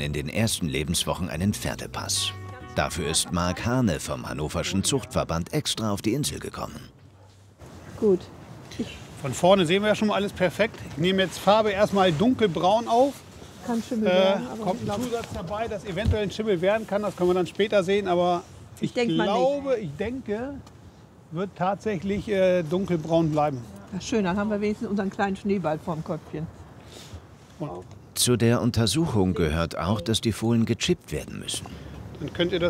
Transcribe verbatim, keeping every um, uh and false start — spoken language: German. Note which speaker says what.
Speaker 1: in den ersten Lebenswochen einen Pferdepass. Dafür ist Marc Hane vom Hannoverschen Zuchtverband extra auf die Insel gekommen.
Speaker 2: Gut.
Speaker 3: Von vorne sehen wir ja schon mal alles perfekt. Ich nehme jetzt Farbe erstmal dunkelbraun auf.
Speaker 2: Kann Schimmel
Speaker 3: Äh,
Speaker 2: werden, aber
Speaker 3: kommt
Speaker 2: ich
Speaker 3: ein
Speaker 2: glaub,
Speaker 3: Zusatz dabei, dass eventuell ein Schimmel werden kann. Das können wir dann später sehen. Aber ich,
Speaker 2: Ich denk mal
Speaker 3: glaube, ich denke, wird tatsächlich äh, dunkelbraun bleiben.
Speaker 2: ja, schön, dann haben wir wenigstens unseren kleinen Schneeball vorm Köpfchen.
Speaker 3: Und
Speaker 1: Zu der Untersuchung gehört auch, dass die Fohlen gechippt werden müssen.
Speaker 3: dann könnt ihr das